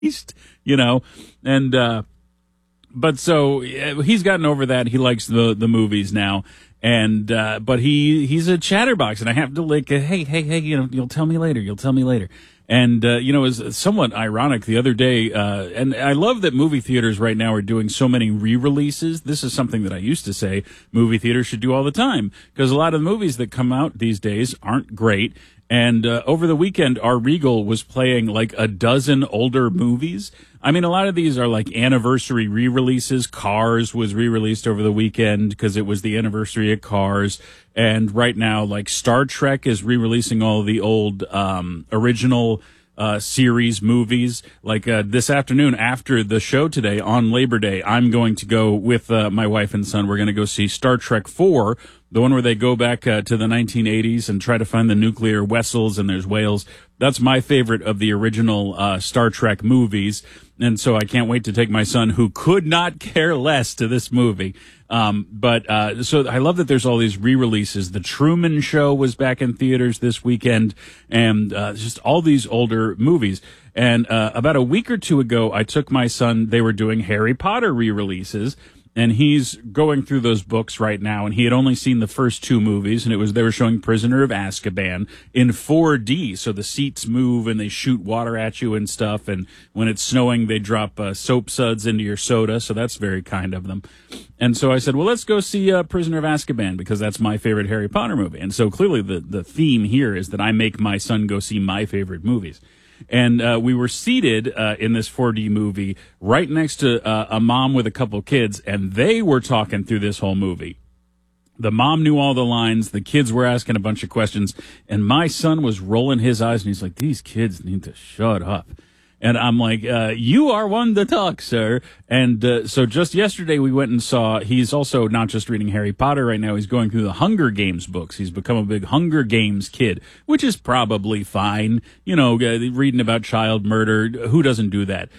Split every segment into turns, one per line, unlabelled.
least, and but so he's gotten over that. He likes the movies now. And but he's a chatterbox, and I have to hey, you'll tell me later. And it was somewhat ironic the other day, and I love that movie theaters right now are doing so many re-releases. This is something that I used to say movie theaters should do all the time, because a lot of the movies that come out these days aren't great. And over the weekend, our Regal was playing like a dozen older movies. I mean, a lot of these are like anniversary re-releases. Cars was re-released over the weekend because it was the anniversary of Cars. And right now, like Star Trek is re-releasing all the old original series movies. Like this afternoon after the show today on Labor Day, I'm going to go with my wife and son. We're going to go see Star Trek 4, the one where they go back to the 1980s and try to find the nuclear vessels and there's whales. That's my favorite of the original Star Trek movies. And so I can't wait to take my son, who could not care less, to this movie. So I love that there's all these re-releases. The Truman Show was back in theaters this weekend, and just all these older movies. And about a week or two ago, I took my son. They were doing Harry Potter re-releases, and he's going through those books right now, and he had only seen the first two movies, and they were showing Prisoner of Azkaban in 4D, so the seats move and they shoot water at you and stuff, and when it's snowing, they drop soap suds into your soda, so that's very kind of them. And so I said, well, let's go see Prisoner of Azkaban, because that's my favorite Harry Potter movie. And so clearly the theme here is that I make my son go see my favorite movies. And we were seated in this 4D movie right next to a mom with a couple kids, and they were talking through this whole movie. The mom knew all the lines. The kids were asking a bunch of questions, and my son was rolling his eyes, and he's like, these kids need to shut up. And I'm like, you are one to talk, sir. And so just yesterday we went and saw, he's also not just reading Harry Potter right now, he's going through the Hunger Games books. He's become a big Hunger Games kid, which is probably fine. Reading about child murder, who doesn't do that?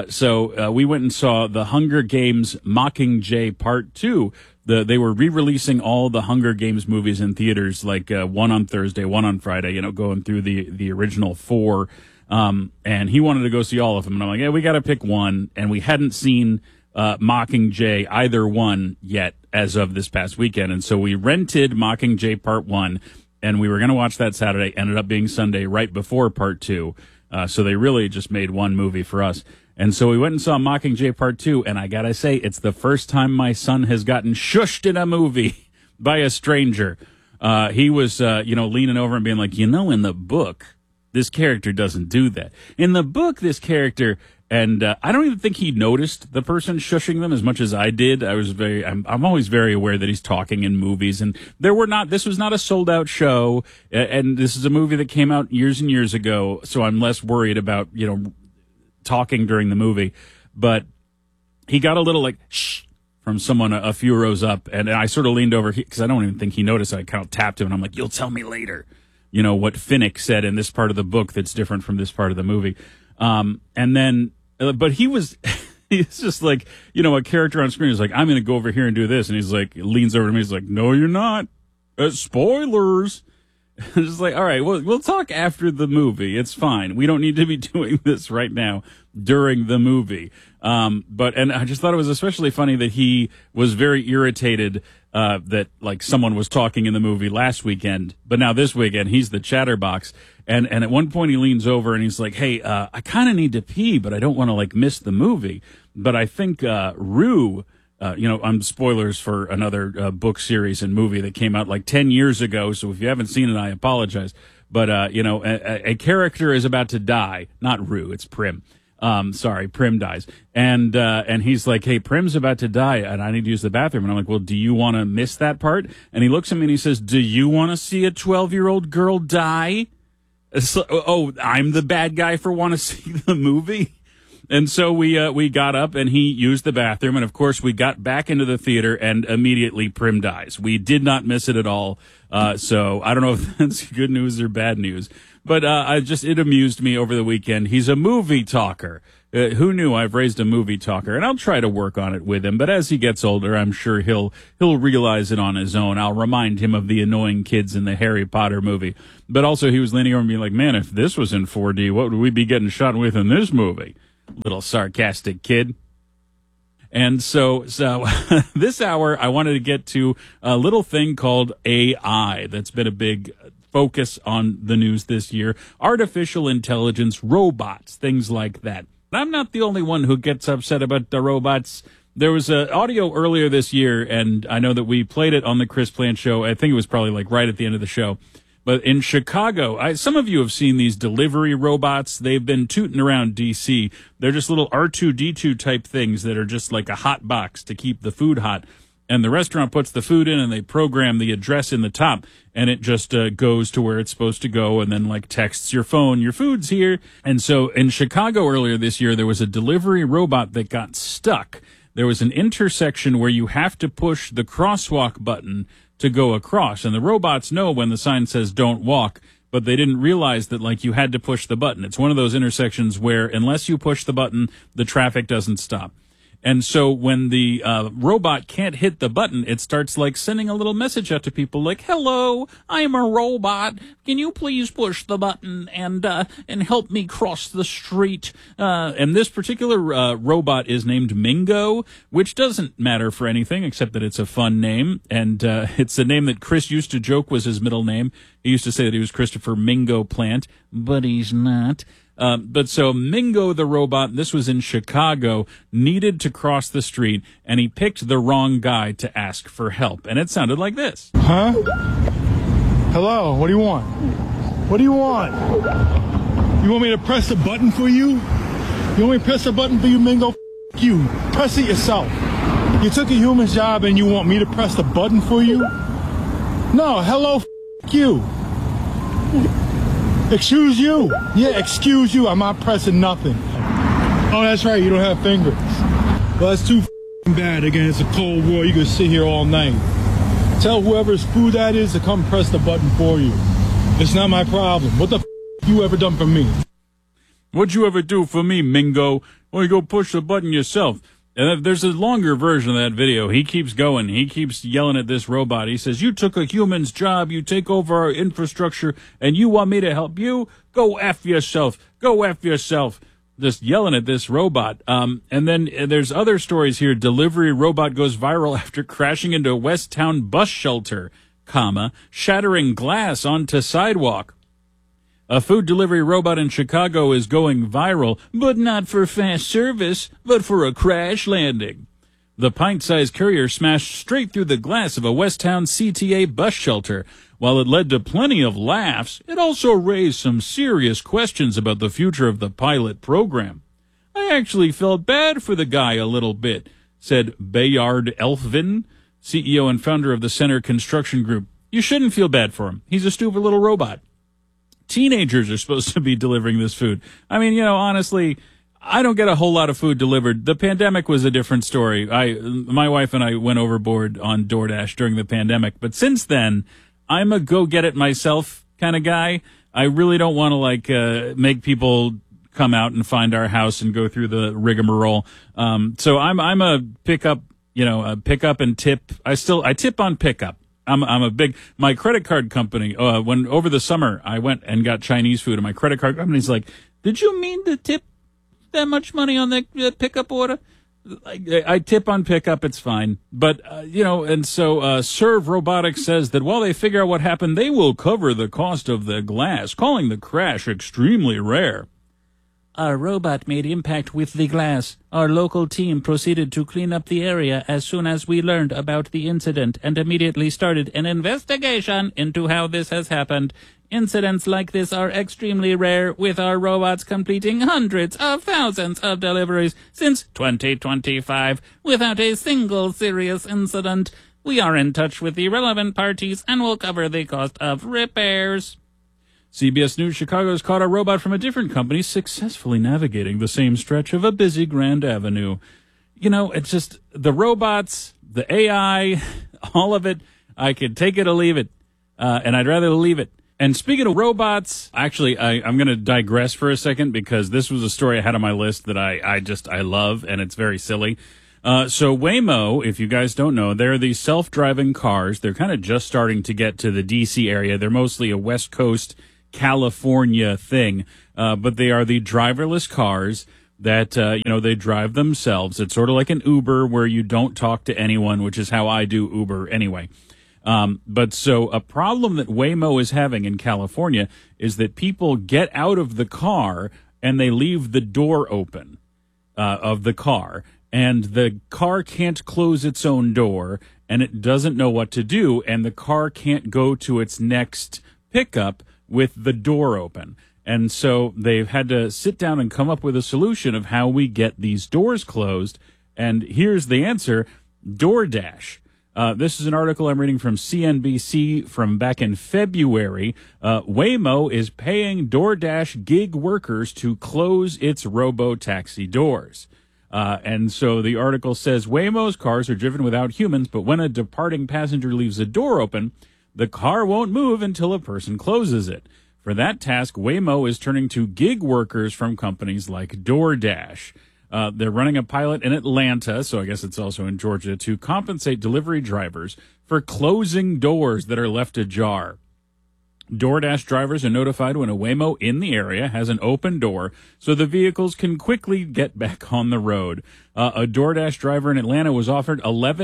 So we went and saw the Hunger Games Mockingjay Part 2. They were re-releasing all the Hunger Games movies in theaters, like one on Thursday, one on Friday, going through the original 4. And he wanted to go see all of them. And I'm like, yeah, we got to pick one. And we hadn't seen Mockingjay, either one, yet as of this past weekend. And so we rented Mockingjay Part 1, and we were going to watch that Saturday. Ended up being Sunday right before Part 2. So they really just made one movie for us. And so we went and saw Mockingjay Part 2. And I got to say, it's the first time my son has gotten shushed in a movie by a stranger. He was, leaning over and being like, in the book, this character doesn't do that. In the book, this character, and I don't even think he noticed the person shushing them as much as I did. I'm always very aware that he's talking in movies, and this was not a sold out show, and this is a movie that came out years and years ago, so I'm less worried about, talking during the movie. But he got a little like, shh, from someone a few rows up, and I sort of leaned over, because I don't even think he noticed. I kind of tapped him, and I'm like, you'll tell me later. What Finnick said in this part of the book that's different from this part of the movie. And then, but he's just like, a character on screen is like, I'm going to go over here and do this. And he's like, leans over to me. He's like, no, you're not. Spoilers. I'm just like, all right, well, we'll talk after the movie. It's fine. We don't need to be doing this right now during the movie. And I just thought it was especially funny that he was very irritated that like someone was talking in the movie last weekend, but now this weekend he's the chatterbox. And at one point he leans over and he's like, hey, I kind of need to pee, but I don't want to like miss the movie. But I think Rue, I'm spoilers for another book series and movie that came out like 10 years ago. So if you haven't seen it, I apologize. But, a character is about to die. Not Rue, it's Prim. Prim dies. And he's like, hey, Prim's about to die and I need to use the bathroom. And I'm like, well, do you want to miss that part? And he looks at me and he says, do you want to see a 12-year-old girl die? I'm the bad guy for want to see the movie? And so we got up and he used the bathroom. And of course we got back into the theater and immediately Prim dies. We did not miss it at all. So I don't know if that's good news or bad news. But it amused me over the weekend. He's a movie talker. Who knew? I've raised a movie talker, and I'll try to work on it with him. But as he gets older, I'm sure he'll realize it on his own. I'll remind him of the annoying kids in the Harry Potter movie. But also, he was leaning over and being like, "Man, if this was in 4D, what would we be getting shot with in this movie?" Little sarcastic kid. And so this hour, I wanted to get to a little thing called AI that's been a big focus on the news this year. Artificial intelligence, robots, things like that. I'm not the only one who gets upset about the robots. There was audio earlier this year, and I know that we played it on the Chris Plant Show. I think it was probably like right at the end of the show. But in Chicago, some of you have seen these delivery robots. They've been tooting around D.C. They're just little R2-D2 type things that are just like a hot box to keep the food hot. And the restaurant puts the food in and they program the address in the top, and it just goes to where it's supposed to go and then like texts your phone, your food's here. And so in Chicago earlier this year, there was a delivery robot that got stuck. There was an intersection where you have to push the crosswalk button to go across, and the robots know when the sign says don't walk, but they didn't realize that like you had to push the button. It's one of those intersections where unless you push the button, the traffic doesn't stop. And so when the robot can't hit the button, it starts like sending a little message out to people like, hello, I'm a robot. Can you please push the button and help me cross the street? And this particular robot is named Mingo, which doesn't matter for anything except that it's a fun name. And it's a name that Chris used to joke was his middle name. He used to say that he was Christopher Mingo Plant, but he's not. But so Mingo the robot, this was in Chicago, needed to cross the street, and he picked the wrong guy to ask for help. And it sounded like this.
Huh? Hello, what do you want? What do you want? You want me to press a button for you? You want me to press a button for you, Mingo? F*** you. Press it yourself. You took a human's job and you want me to press the button for you? No, hello, f*** you. Excuse you. Yeah, excuse you. I'm not pressing nothing. Oh, that's right. You don't have fingers. Well, that's too bad. Again, it's a cold war. You can sit here all night. Tell whoever's food that is to come press the button for you. It's not my problem. What the you ever done for me?
What'd you ever do for me, Mingo? Well, you go push the button yourself. And there's a longer version of that video. He keeps going. He keeps yelling at this robot. He says, you took a human's job. You take over our infrastructure, and you want me to help you? Go F yourself. Go F yourself. Just yelling at this robot. And then there's other stories here. Delivery robot goes viral after crashing into a West Town bus shelter, shattering glass onto sidewalk. A food delivery robot in Chicago is going viral, but not for fast service, but for a crash landing. The pint-sized courier smashed straight through the glass of a West Town CTA bus shelter. While it led to plenty of laughs, it also raised some serious questions about the future of the pilot program. I actually felt bad for the guy a little bit, said Bayard Elfvin, CEO and founder of the Center Construction Group. You shouldn't feel bad for him. He's a stupid little robot. Teenagers are supposed to be delivering this food. I mean, honestly, I don't get a whole lot of food delivered. The pandemic was a different story. My wife and I went overboard on DoorDash during the pandemic. But since then, I'm a go-get-it-myself kind of guy. I really don't want to, make people come out and find our house and go through the rigmarole. So I'm a pickup, a pickup and tip. I tip on pickup. I'm a big, my credit card company, when over the summer I went and got Chinese food, and my credit card company's like, did you mean to tip that much money on the pickup order? I tip on pickup, it's fine. But, and so Serve Robotics says that while they figure out what happened, they will cover the cost of the glass, calling the crash extremely rare. Our robot made impact with the glass. Our local team proceeded to clean up the area as soon as we learned about the incident and immediately started an investigation into how this has happened. Incidents like this are extremely rare, with our robots completing hundreds of thousands of deliveries since 2025 without a single serious incident. We are in touch with the relevant parties and will cover the cost of repairs. CBS News Chicago's caught a robot from a different company successfully navigating the same stretch of a busy Grand Avenue. It's just the robots, the AI, all of it. I could take it or leave it, and I'd rather leave it. And speaking of robots, actually, I'm going to digress for a second because this was a story I had on my list that I love, and it's very silly. So Waymo, if you guys don't know, they're these self-driving cars. They're kind of just starting to get to the D.C. area. They're mostly a West Coast California thing, but they are the driverless cars that, they drive themselves. It's sort of like an Uber where you don't talk to anyone, which is how I do Uber anyway. But so a problem that Waymo is having in California is that people get out of the car and they leave the door open of the car, and the car can't close its own door, and it doesn't know what to do, and the car can't go to its next pickup with the door open. And so they've had to sit down and come up with a solution of how we get these doors closed. And here's the answer: DoorDash. This is an article I'm reading from CNBC from back in February. Waymo is paying DoorDash gig workers to close its robo-taxi doors. And so the article says Waymo's cars are driven without humans, but when a departing passenger leaves a door open, the car won't move until a person closes it. For that task, Waymo is turning to gig workers from companies like DoorDash. They're running a pilot in Atlanta, so I guess it's also in Georgia, to compensate delivery drivers for closing doors that are left ajar. DoorDash drivers are notified when a Waymo in the area has an open door so the vehicles can quickly get back on the road. A DoorDash driver in Atlanta was offered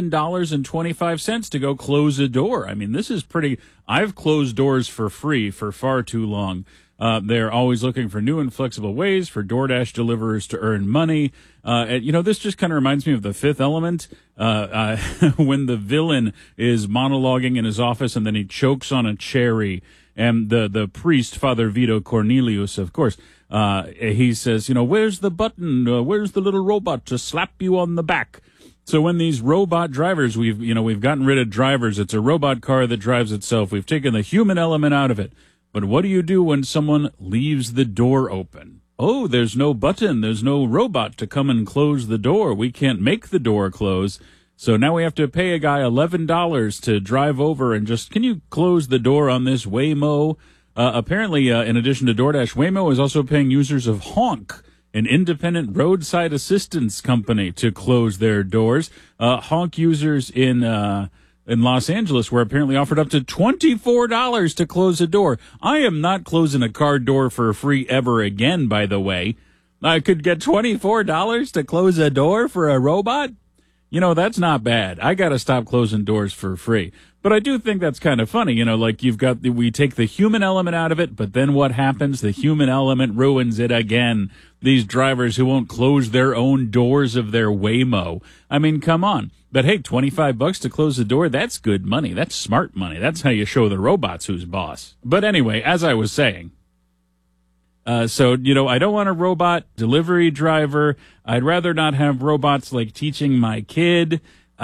$11.25 to go close a door. I mean, this is pretty. I've closed doors for free for far too long. They're always looking for new and flexible ways for DoorDash deliverers to earn money. This just kind of reminds me of The Fifth Element, when the villain is monologuing in his office and then he chokes on a cherry. And the priest, Father Vito Cornelius, of course, he says, where's the button? Where's the little robot to slap you on the back? So when these robot drivers, we've gotten rid of drivers. It's a robot car that drives itself. We've taken the human element out of it. But what do you do when someone leaves the door open? Oh, there's no button. There's no robot to come and close the door. We can't make the door close. So now we have to pay a guy $11 to drive over and can you close the door on this Waymo? Apparently, in addition to DoorDash, Waymo is also paying users of Honk, an independent roadside assistance company, to close their doors. Honk users in Los Angeles were apparently offered up to $24 to close a door. I am not closing a car door for free ever again, by the way. I could get $24 to close a door for a robot? That's not bad. I got to stop closing doors for free. But I do think that's kind of funny. We take the human element out of it, but then what happens? The human element ruins it again. These drivers who won't close their own doors of their Waymo. I mean, come on. But hey, $25 to close the door, that's good money. That's smart money. That's how you show the robots who's boss. But anyway, as I was saying, I don't want a robot delivery driver. I'd rather not have robots like teaching my kid.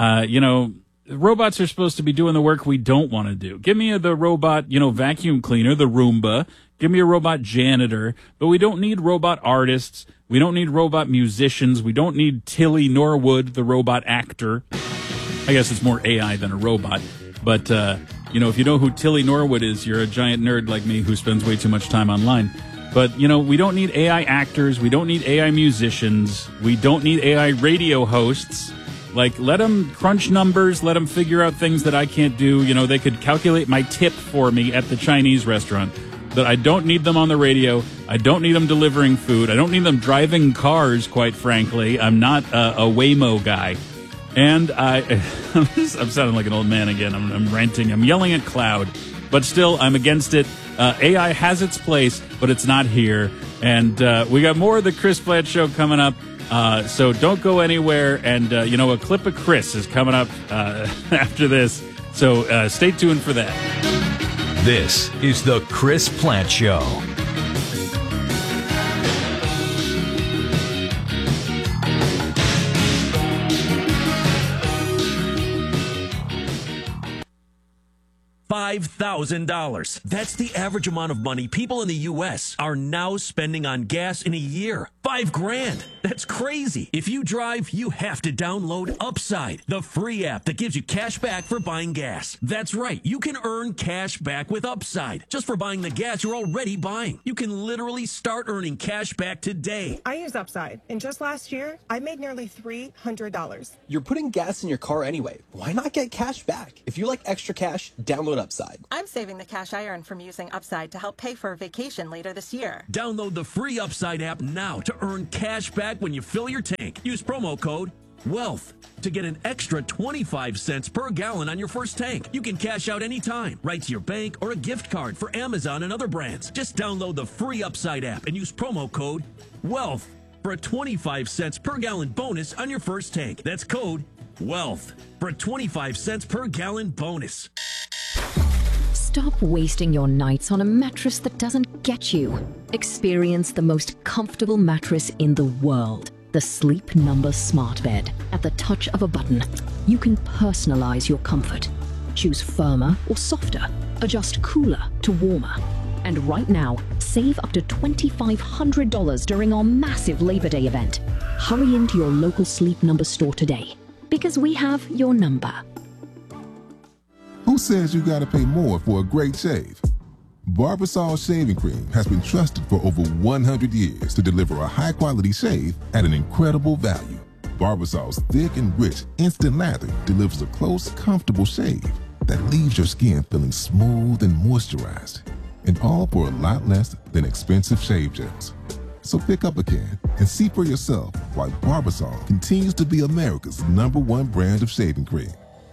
Robots are supposed to be doing the work we don't want to do. Give me the robot, vacuum cleaner, the Roomba. Give me a robot janitor. But we don't need robot artists. We don't need robot musicians. We don't need Tilly Norwood, the robot actor. I guess it's more AI than a robot. But, if you know who Tilly Norwood is, you're a giant nerd like me who spends way too much time online. But, we don't need AI actors. We don't need AI musicians. We don't need AI radio hosts. Let them crunch numbers. Let them figure out things that I can't do. They could calculate my tip for me at the Chinese restaurant. But I don't need them on the radio. I don't need them delivering food. I don't need them driving cars, quite frankly. I'm not a Waymo guy. And I'm sounding like an old man again. I'm ranting. I'm yelling at cloud. But still, I'm against it. AI has its place, but it's not here. And we got more of the Chris Plante Show coming up. So don't go anywhere. And, a clip of Chris is coming up after this. So stay tuned for that.
This is the Chris Plante Show.
$5,000. That's the average amount of money people in the U.S. are now spending on gas in a year. $5,000. That's crazy. If you drive, you have to download Upside, the free app that gives you cash back for buying gas. That's right. You can earn cash back with Upside just for buying the gas you're already buying. You can literally start earning cash back today.
I use Upside, and just last year, I made nearly $300.
You're putting gas in your car anyway. Why not get cash back? If you like extra cash, download Upside.
I'm saving the cash I earn from using Upside to help pay for a vacation later this year.
Download the free Upside app now to earn cash back when you fill your tank. Use promo code WEALTH to get an extra 25 cents per gallon on your first tank. You can cash out anytime, right to your bank or a gift card for Amazon and other brands. Just download the free Upside app and use promo code WEALTH for a 25 cents per gallon bonus on your first tank. That's code WEALTH for a 25 cents per gallon bonus.
Stop wasting your nights on a mattress that doesn't get you. Experience the most comfortable mattress in the world. The Sleep Number Smart Bed. At the touch of a button, you can personalize your comfort. Choose firmer or softer. Adjust cooler to warmer. And right now, save up to $2,500 during our massive Labor Day event. Hurry into your local Sleep Number store today, because we have your number.
Who says you gotta pay more for a great shave? Barbasol Shaving Cream has been trusted for over 100 years to deliver a high-quality shave at an incredible value. Barbasol's thick and rich instant lather delivers a close, comfortable shave that leaves your skin feeling smooth and moisturized, and all for a lot less than expensive shave gels. So pick up a can and see for yourself why Barbasol continues to be America's #1 brand of shaving cream.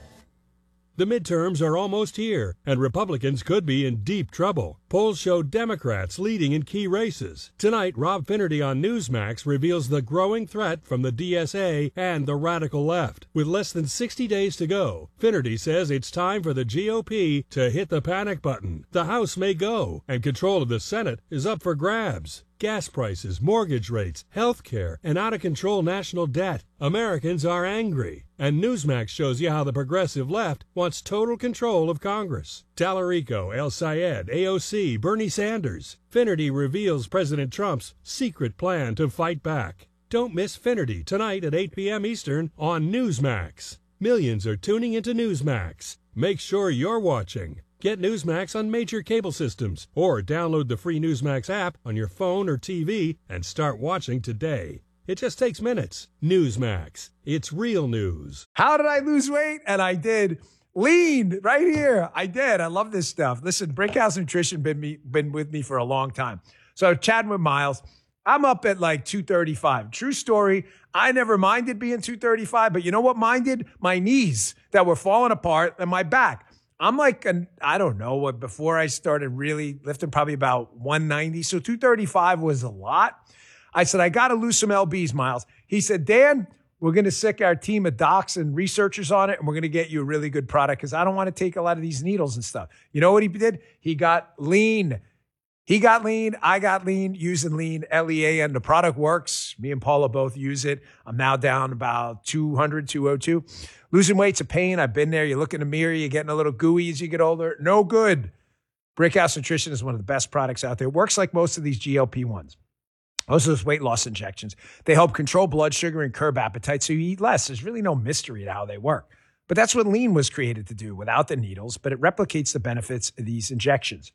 The midterms are almost here, and Republicans could be in deep trouble. Polls show Democrats leading in key races. Tonight, Rob Finnerty on Newsmax reveals the growing threat from the DSA and the radical left. With less than 60 days to go, Finnerty says it's time for the GOP to hit the panic button. The House may go, and control of the Senate is up for grabs. Gas prices, mortgage rates, health care, and out-of-control national debt. Americans are angry. And Newsmax shows you how the progressive left wants total control of Congress. Tallarico, El Sayed, AOC, Bernie Sanders. Finnerty reveals President Trump's secret plan to fight back. Don't miss Finnerty tonight at 8 p.m. Eastern on Newsmax. Millions are tuning into Newsmax. Make sure you're watching. Get Newsmax on major cable systems or download the free Newsmax app on your phone or TV and start watching today. It just takes minutes. Newsmax. It's real news.
How did I lose weight? And I did. Lean right here. I did. I love this stuff. Listen, Brickhouse Nutrition been with me for a long time. So chatting with Miles, I'm up at like 235. True story. I never minded being 235, but you know what minded? My knees that were falling apart and my back. I'm like, I don't know, before I started really lifting, probably about 190. So 235 was a lot. I said, I got to lose some LBs, Miles. He said, Dan, we're going to sick our team of docs and researchers on it, and we're going to get you a really good product because I don't want to take a lot of these needles and stuff. You know what he did? He got lean. He got lean. I got lean using lean, LEAN. The product works. Me and Paula both use it. I'm now down about 200, 202. Losing weight's a pain. I've been there. You look in the mirror, you're getting a little gooey as you get older. No good. Brickhouse Nutrition is one of the best products out there. It works like most of these GLP-1s. Most of those weight loss injections. They help control blood sugar and curb appetite so you eat less. There's really no mystery to how they work. But that's what lean was created to do without the needles, but it replicates the benefits of these injections.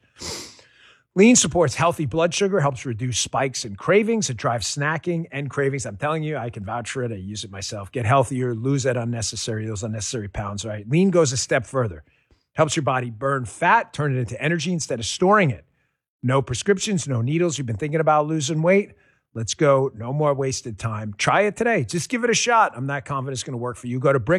Lean supports healthy blood sugar, helps reduce spikes and cravings. It drives snacking and cravings. I'm telling you, I can vouch for it. I use it myself. Get healthier, lose those unnecessary pounds, right? Lean goes a step further. Helps your body burn fat, turn it into energy instead of storing it. No prescriptions, no needles. You've been thinking about losing weight? Let's go. No more wasted time. Try it today. Just give it a shot. I'm not confident it's going to work for you. Go to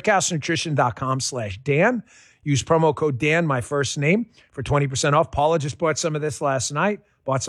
brickhousenutrition.com/Dan. Use promo code Dan, my first name, for 20% off. Paula just bought some of this last night.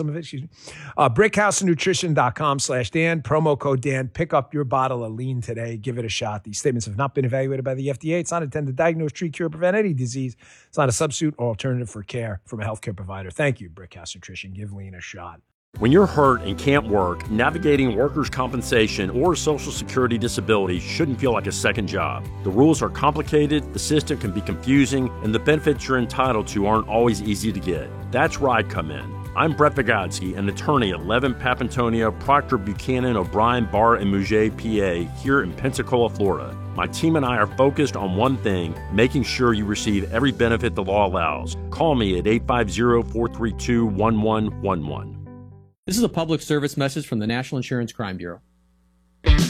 Brickhousenutrition.com/Dan. Promo code Dan. Pick up your bottle of lean today. Give it a shot. These statements have not been evaluated by the FDA. It's not intended to diagnose, treat, cure, prevent any disease. It's not a substitute or alternative for care from a healthcare provider. Thank you, Brickhouse Nutrition. Give lean a shot.
When you're hurt and can't work, navigating workers' compensation or Social Security disability shouldn't feel like a second job. The rules are complicated, the system can be confusing, and the benefits you're entitled to aren't always easy to get. That's where I come in. I'm Brett Vigodsky, an attorney at Levin, Papantonia, Proctor, Buchanan, O'Brien, Barr, and Mouget, PA, here in Pensacola, Florida. My team and I are focused on one thing, making sure you receive every benefit the law allows. Call me at 850-432-1111.
This is a public service message from the National Insurance Crime Bureau.